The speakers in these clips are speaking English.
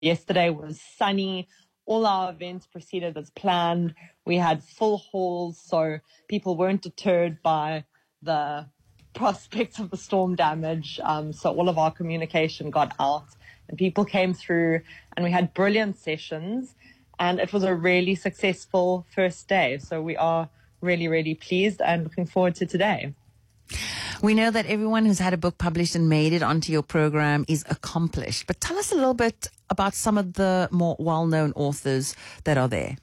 yesterday was sunny. All our events proceeded as planned. We had full halls, so people weren't deterred by the prospects of the storm damage. So all of our communication got out and people came through, and we had brilliant sessions, and it was a really successful first day. So we are really, really pleased and looking forward to today. We know that everyone who's had a book published and made it onto your program is accomplished. But tell us a little bit about some of the more well-known authors that are there.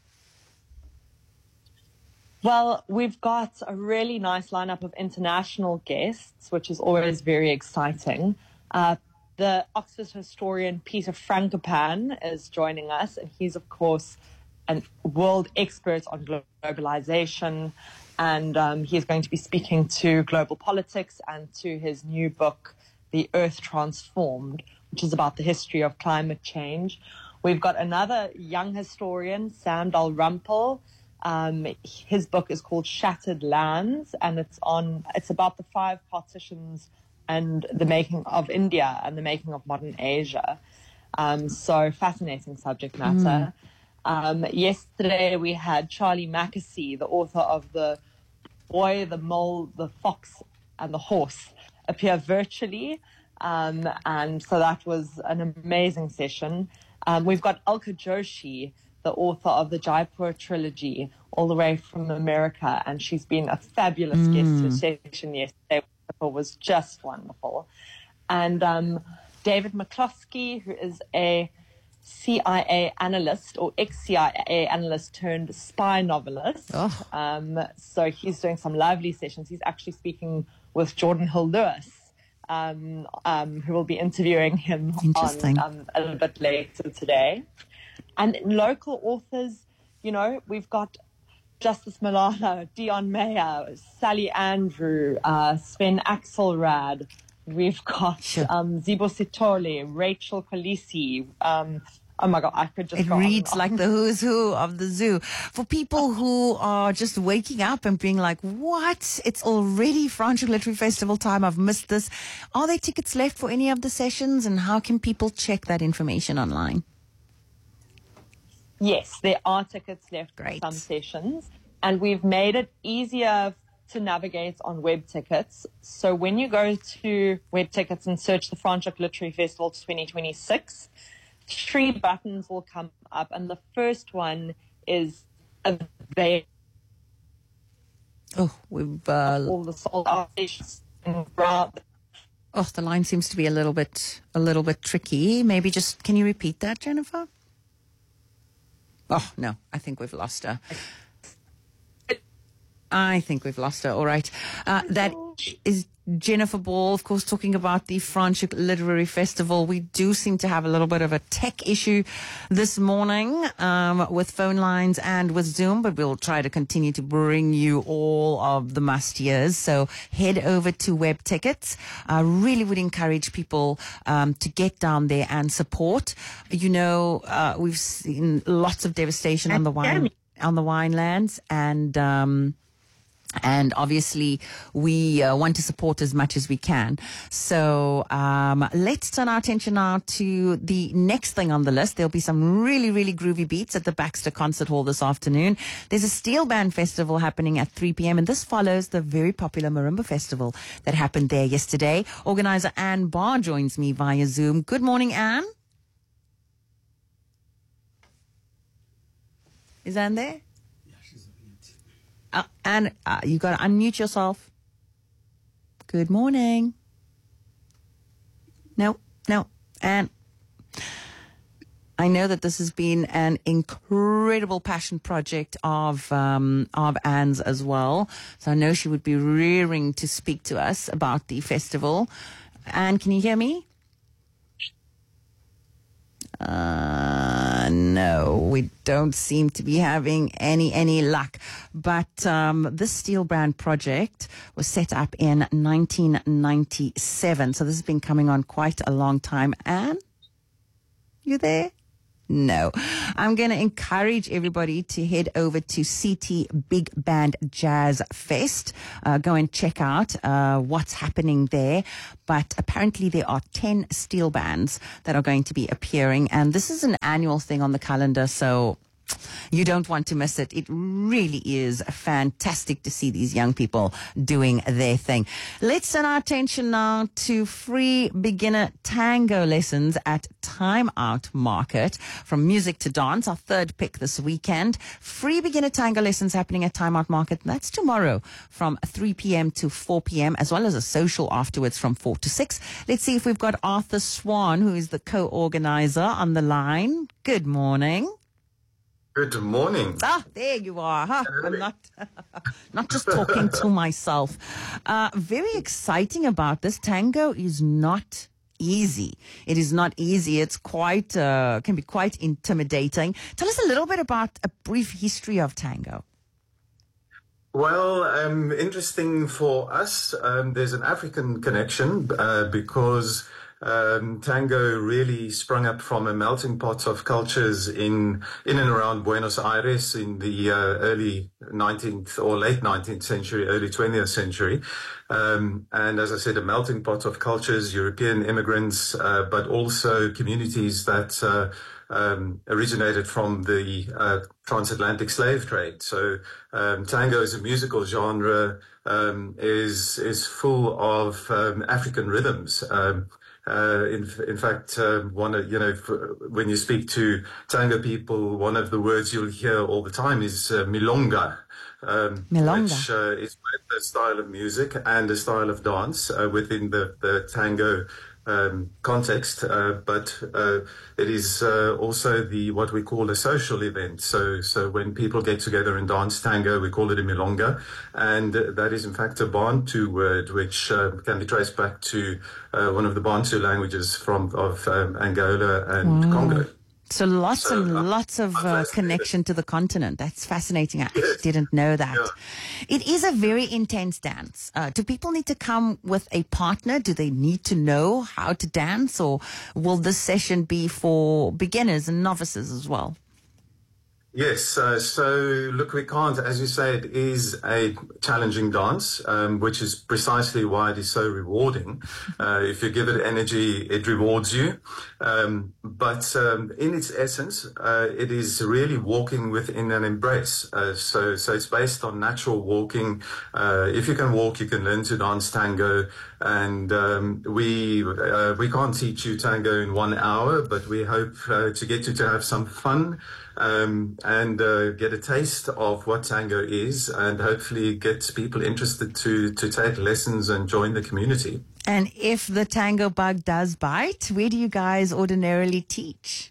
Well, we've got a really nice lineup of international guests, which is always very exciting. The Oxford historian Peter Frankopan is joining us, and he's, of course, a world expert on globalization. And he's going to be speaking to global politics and to his new book, The Earth Transformed, which is about the history of climate change. We've got another young historian, Sam Dalrymple. His book is called Shattered Lands, and it's about the 5 partitions and the making of India and the making of modern Asia. So fascinating subject matter. Yesterday we had Charlie Mackesy, the author of The Boy, the Mole, the Fox and the Horse, appear virtually. And so that was an amazing session. We've got Alka Joshi, the author of the Jaipur trilogy, all the way from America, and she's been a fabulous guest. Her session yesterday was just wonderful. And David McCloskey, who is a CIA analyst or ex-CIA analyst turned spy novelist. So he's doing some lovely sessions. He's actually speaking with Jordan Hill Lewis, who will be interviewing him on a little bit later today. And local authors, you know, we've got Justice Malala, Dion Meyer, Sally Andrew, Sven Axelrad. We've got Zibo Sitole, Rachel Kolisi. Oh my God, I could just. It reads like the who's who of the zoo. For people who are just waking up and being like, what? It's already Franschhoek Literary Festival time. I've missed this. Are there tickets left for any of the sessions, and how can people check that information online? Yes, there are tickets left for some sessions, and we've made it easier to navigate on web tickets. So when you go to web tickets and search the Franschhoek Literary Festival 2026, 3 buttons will come up, and the first one is available. We've all the sold out sessions. The line seems to be a little bit tricky. Maybe just can you repeat that, Jennifer? Oh no, I think we've lost her. All right. That is Jennifer Ball, of course, talking about the Franschhoek Literary Festival. We do seem to have a little bit of a tech issue this morning with phone lines and with Zoom, but we'll try to continue to bring you all of the must-hears. So head over to web tickets. I really would encourage people to get down there and support. You know, we've seen lots of devastation on the winelands, and obviously, we want to support as much as we can. So let's turn our attention now to the next thing on the list. There'll be some really, really groovy beats at the Baxter Concert Hall this afternoon. There's a steel band festival happening at 3 p.m. and this follows the very popular Marimba Festival that happened there yesterday. Organizer Anne Barr joins me via Zoom. Good morning, Anne. Is Anne there? And you got to unmute yourself. Good morning. No. And I know that this has been an incredible passion project of Anne's as well. So I know she would be rearing to speak to us about the festival. Anne, can you hear me? No, we don't seem to be having any luck. But this steel brand project was set up in 1997. So this has been coming on quite a long time. Anne, you there? No. I'm going to encourage everybody to head over to CT Big Band Jazz Fest. Go and check out what's happening there. But apparently there are 10 steel bands that are going to be appearing. And this is an annual thing on the calendar, so you don't want to miss it. It really is fantastic to see these young people doing their thing. Let's turn our attention now to free beginner tango lessons at Time Out Market. From music to dance, our third pick this weekend. Free beginner tango lessons happening at Time Out Market. That's tomorrow from 3 p.m. to 4 p.m. as well as a social afterwards from 4 to 6. Let's see if we've got Arthur Swan, who is the co-organizer, on the line. Good morning. Good morning. There you are. Huh? I'm not just talking to myself. Very exciting about this. Tango is not easy. It is not easy. It's quite, can be quite intimidating. Tell us a little bit about a brief history of tango. Well, interesting for us. There's an African connection because tango really sprung up from a melting pot of cultures in and around Buenos Aires in the early 19th or late 19th century, early 20th century. And as I said, a melting pot of cultures, European immigrants, but also communities that originated from the transatlantic slave trade. So tango as a musical genre is full of African rhythms. In fact, when you speak to tango people, one of the words you'll hear all the time is milonga. Which is both a style of music and a style of dance within the tango context, but it is also what we call a social event. So when people get together and dance tango, we call it a milonga, and that is in fact a Bantu word, which can be traced back to one of the Bantu languages of Angola and Congo. So lots of connection to the continent. That's fascinating. I actually didn't know that. Yeah. It is a very intense dance. Do people need to come with a partner? Do they need to know how to dance? Or will this session be for beginners and novices as well? Yes, so look, we can't, as you say, it is a challenging dance, which is precisely why it is so rewarding. If you give it energy, it rewards you. But in its essence, it is really walking within an embrace. So it's based on natural walking. If you can walk, you can learn to dance tango. And we can't teach you tango in 1 hour, but we hope to get you to have some fun. And get a taste of what tango is, and hopefully get people interested to take lessons and join the community. And if the tango bug does bite, where do you guys ordinarily teach?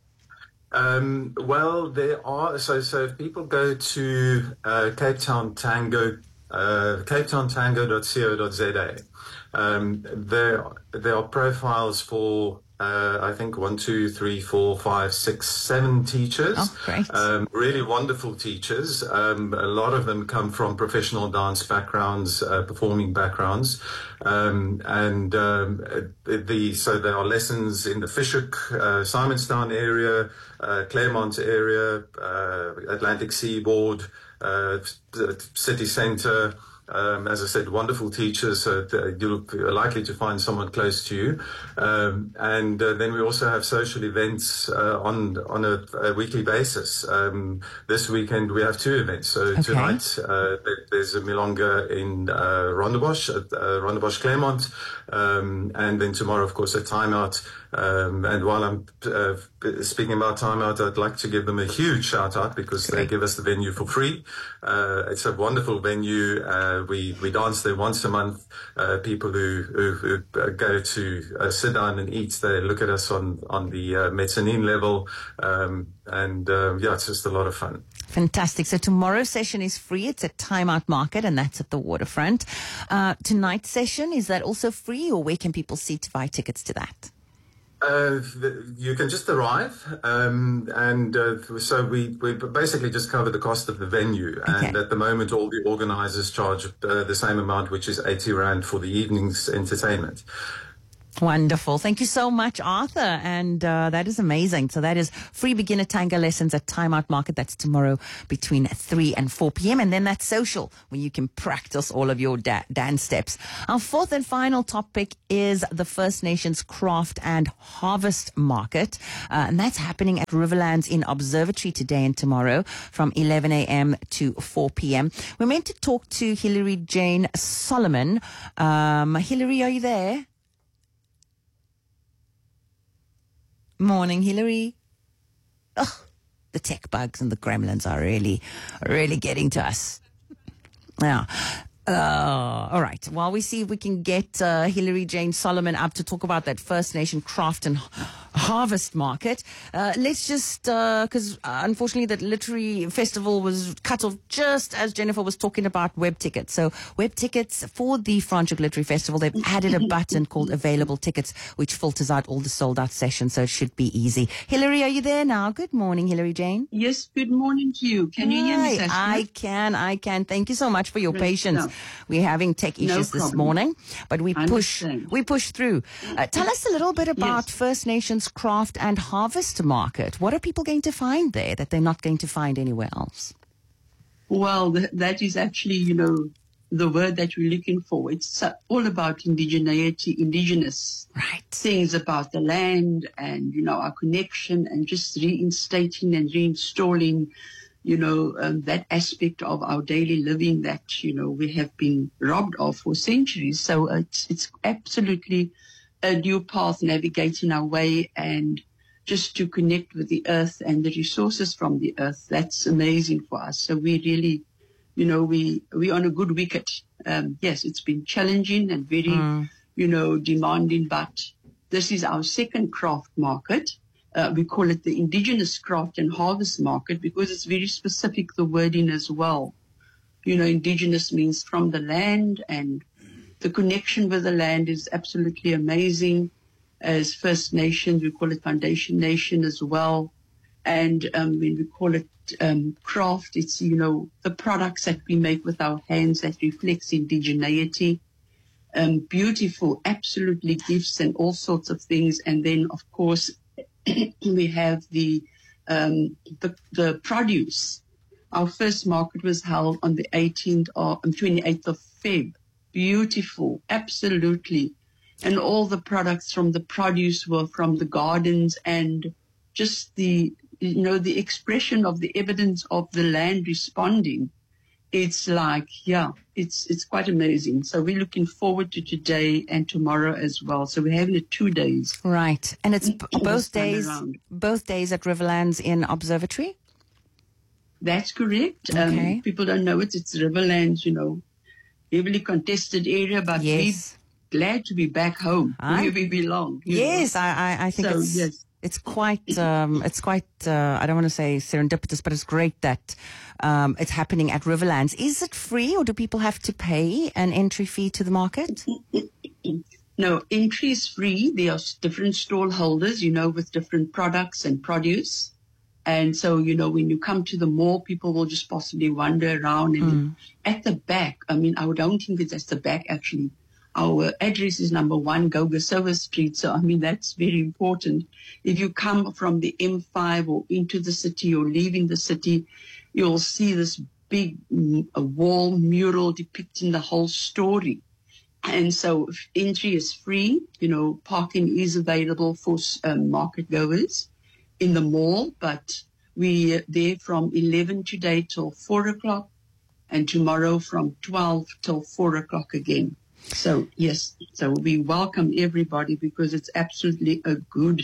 Well, there are, so if people go to Cape Town Tango, capetowntango.co.za, there are profiles for I think 1, 2, 3, 4, 5, 6, 7 teachers. Oh, great. Really wonderful teachers. A lot of them come from professional dance backgrounds, performing backgrounds. So there are lessons in the Fischhoek, Simonstown area, Claremont area, Atlantic Seaboard, City Centre. As I said, wonderful teachers, so you're likely to find someone close to you. And then we also have social events on a weekly basis. This weekend we have 2 events. So tonight there's a milonga in Rondebosch, at Rondebosch Claremont, and then tomorrow, of course, at Time Out. And while I'm speaking about Time Out, I'd like to give them a huge shout out because they give us the venue for free. It's a wonderful venue. We dance there once a month. People who go to sit down and eat, they look at us on the mezzanine level. It's just a lot of fun. Fantastic. So tomorrow's session is free. It's at Time Out Market, and that's at the waterfront. Tonight's session, is that also free, or where can people see to buy tickets to that? You can just arrive, so we basically just cover the cost of the venue, and at the moment all the organisers charge the same amount, which is 80 Rand for the evening's entertainment. Wonderful. Thank you so much, Arthur. And that is amazing. So that is free beginner tango lessons at Time Out Market. That's tomorrow between 3 and 4 p.m. And then that's social, where you can practice all of your dance steps. Our fourth and final topic is the First Nations Craft and Harvest Market. And that's happening at Riverlands in Observatory today and tomorrow from 11 a.m. to 4 p.m. We're meant to talk to Hilary Jane Solomon. Hilary, are you there? Morning, Hilary. Oh, the tech bugs and the gremlins are really getting to us. Yeah. All right. While we see if we can get Hilary Jane Solomon up to talk about that First Nation Craft and Harvest Market, let's just, because unfortunately that literary festival was cut off just as Jennifer was talking about web tickets. So web tickets for the Franschhoek Literary Festival, they've added a button called Available Tickets, which filters out all the sold out sessions, so it should be easy. Hilary, are you there now? Good morning, Hilary Jane. Yes, good morning to you. Can you hear me, Sasha? I can. Thank you so much for your patience. We're having tech issues this morning, but we push through. Tell us a little bit about First Nations Craft and Harvest Market. What are people going to find there that they're not going to find anywhere else? Well, that is actually, the word that we're looking for. It's all about indigeneity, indigenous things about the land and, our connection and just reinstating and reinstalling that aspect of our daily living that, we have been robbed of for centuries. So it's absolutely a new path navigating our way and just to connect with the earth and the resources from the earth. That's amazing for us. So we really, we're on a good wicket. Yes, it's been challenging and very, demanding, but this is our second craft market. We call it the Indigenous Craft and Harvest Market because it's very specific, the wording as well. Indigenous means from the land, and the connection with the land is absolutely amazing. As First Nations, we call it Foundation Nation as well. And when we call it craft, it's, the products that we make with our hands that reflects indigeneity. Beautiful, absolutely gifts and all sorts of things. And then, of course, we have the produce. Our first market was held on the 28th of Feb. Beautiful, absolutely. And all the products from the produce were from the gardens and just the expression of the evidence of the land responding. It's like, it's quite amazing. So we're looking forward to today and tomorrow as well. So we're having it 2 days. Right. And it's both days at Riverlands in Observatory? That's correct. Okay. People don't know it. It's Riverlands, heavily contested area, but we're glad to be back home where we belong. Yes, I think so, it's quite, I don't want to say serendipitous, but it's great that it's happening at Riverlands. Is it free or do people have to pay an entry fee to the market? No, entry is free. There are different stall holders, with different products and produce. And so, when you come to the mall, people will just possibly wander around. And at the back, I don't think it's at the back, actually. Our address is number 1 Goga Silver Street. So, that's very important. If you come from the M5 or into the city or leaving the city, you'll see this big wall mural depicting the whole story. And so entry is free. Parking is available for market goers in the mall, but we're there from 11 today till 4 o'clock and tomorrow from 12 till 4 o'clock again. So, yes, so we welcome everybody because it's absolutely a good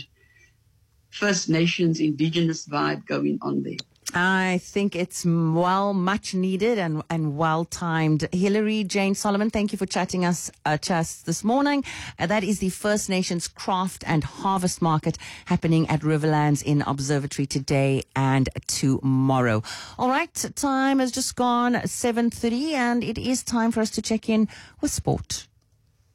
First Nations Indigenous vibe going on there. I think it's much needed and well timed. Hilary Jane Solomon, thank you for chatting us this morning. That is the First Nations Craft and Harvest Market happening at Riverlands in Observatory today and tomorrow. All right, time has just gone 7:30 and it is time for us to check in with sport.